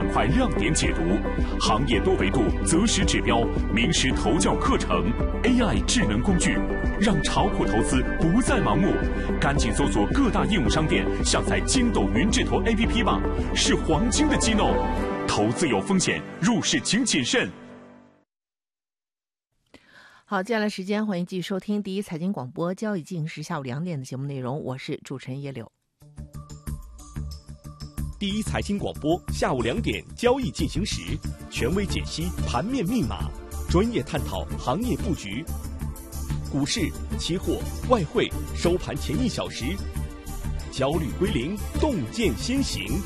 块亮点解读，行业多维度择时指标，名师投教课程 ，AI 智能工具，让炒股投资不再盲目。赶紧搜索各大应用商店，下载筋斗云智投 APP 吧，是黄金的激动。投资有风险，入市请谨慎。 好，接下来时间欢迎继续收听第一财经广播交易进行时下午2点的节目内容，我是主持人叶柳。 第一财经广播下午2点交易进行时，权威解析盘面密码，专业探讨行业布局。股市、期货、外汇收盘前1小时，焦虑归零，洞见先行。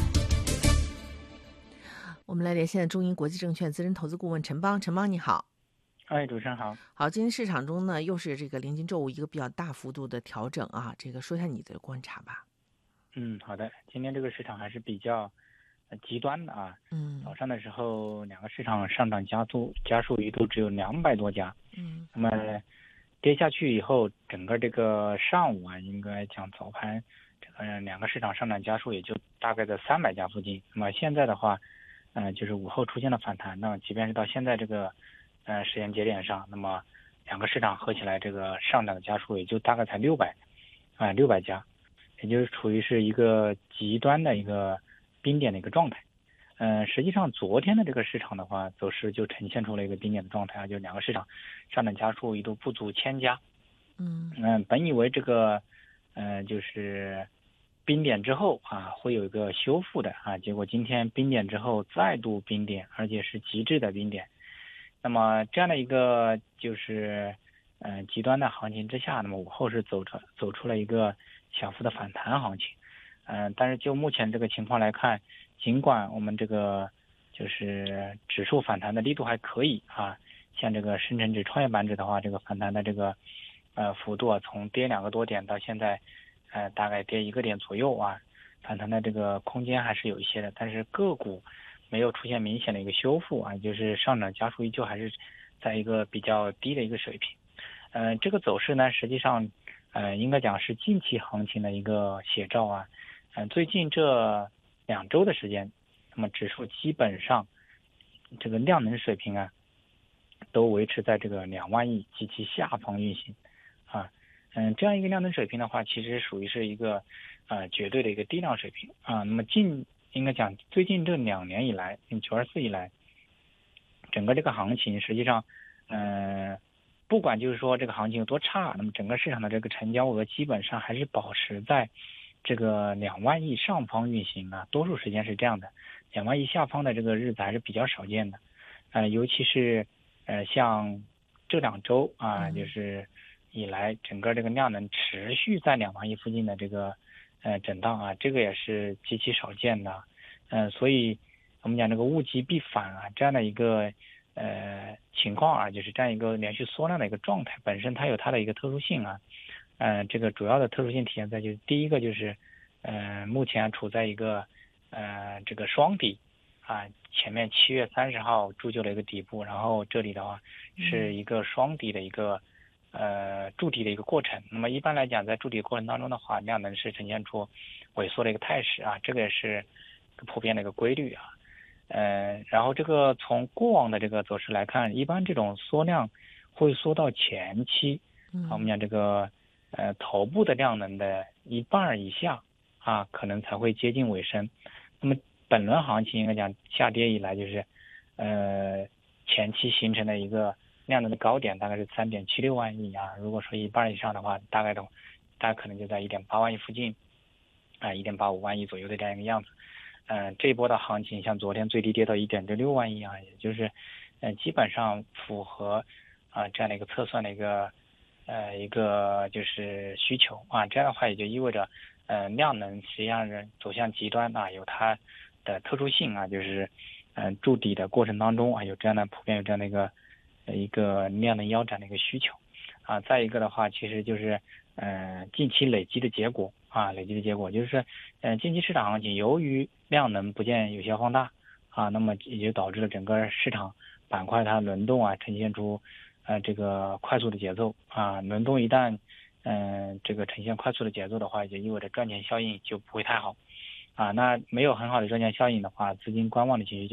我们来连线中银国际证券资深投资顾问陈邦，陈邦你好。 主持人好。 好，今天市场中呢又是这个临近周五一个比较大幅度的调整啊，这个说一下你的观察吧。 好的，今天这个市场还是比较极端的啊。早上的时候两个市场上涨家数一度只有200多家。那么跌下去以后，整个这个上午啊，应该讲早盘这个两个市场上涨家数也就大概在300家附近。那么现在的话，就是午后出现了反弹。那么即便是到现在这个时间节点上，那么两个市场合起来这个上涨的家数也就大概才600家。也就是处于是一个极端的一个冰点的一个状态。实际上昨天的这个市场的话，走势就呈现出了一个冰点的状态啊，就两个市场上涨家数一度不足1000家。本以为这个就是冰点之后啊会有一个修复的啊，结果今天冰点之后再度冰点，而且是极致的冰点。那么这样的一个就是极端的行情之下，那么午后是走出了一个小幅的反弹行情。但是就目前这个情况来看，尽管我们这个就是指数反弹的力度还可以啊，像这个深成指、创业板指的话，这个反弹的这个幅度啊，从跌2个多点到现在大概跌1个点左右啊，反弹的这个空间还是有一些的，但是个股没有出现明显的一个修复啊，就是上涨家数依旧还是在一个比较低的一个水平。这个走势呢，实际上应该讲是近期行情的一个写照啊。最近这2周的时间，那么指数基本上这个量能水平啊，都维持在这个2万亿及其下方运行啊。这样一个量能水平的话，其实属于是一个绝对的一个低量水平啊。那么应该讲最近这2年以来，924以来，整个这个行情实际上不管就是说这个行情有多差，那么整个市场的这个成交额基本上还是保持在这个2万亿上方运行啊，多数时间是这样的，2万亿下方的这个日子还是比较少见的。尤其是像这2周啊，就是以来整个这个量能持续在2万亿附近的这个震荡啊，这个也是极其少见的。所以我们讲这个物极必反啊，这样的一个情况啊，就是这样一个连续缩量的一个状态，本身它有它的一个特殊性啊。这个主要的特殊性体现在就是第一个就是目前处在一个这个双底啊，前面7月30号铸就了一个底部，然后这里的话是一个双底的一个筑底的一个过程。那么一般来讲，在筑底过程当中的话，量能是呈现出萎缩的一个态势啊，这个也是普遍的一个规律啊。然后这个从过往的这个走势来看，一般这种缩量会缩到前期，我们讲这个头部的量能的1半以下啊，可能才会接近尾声。那么本轮行情应该讲下跌以来，就是前期形成的一个量能的高点大概是3.76万亿啊，如果说1半以上的话，大概可能就在1.8万亿附近啊，1.85万亿左右的这样一个样子。这一波的行情像昨天最低跌到1.66万亿啊，也就是基本上符合这样的一个测算的一个就是需求啊。这样的话也就意味着量能实际上是走向极端啊，有它的特殊性啊，就是筑底的过程当中啊，普遍有这样的一个量能腰斩的一个需求啊。再一个的话，其实就是近期累积的结果就是近期市场行情由于量能不见有些放大啊，那么也就导致了整个市场板块它轮动啊，呈现出这个快速的节奏啊。轮动一旦这个呈现快速的节奏的话，也就意味着赚钱效应就不会太好啊。那没有很好的赚钱效应的话，资金观望的情绪